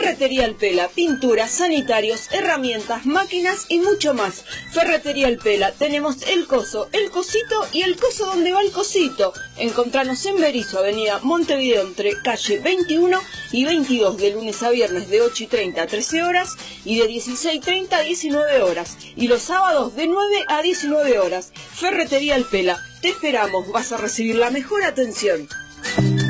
Ferretería El Pela, pinturas, sanitarios, herramientas, máquinas y mucho más. Ferretería El Pela, tenemos el coso, el cosito y el coso donde va el cosito. Encontranos en Berisso, avenida Montevideo, entre calle 21 y 22, de lunes a viernes de 8:30 a 13 horas y de 16:30 a 19 horas. Y los sábados de 9 a 19 horas. Ferretería El Pela, te esperamos, vas a recibir la mejor atención.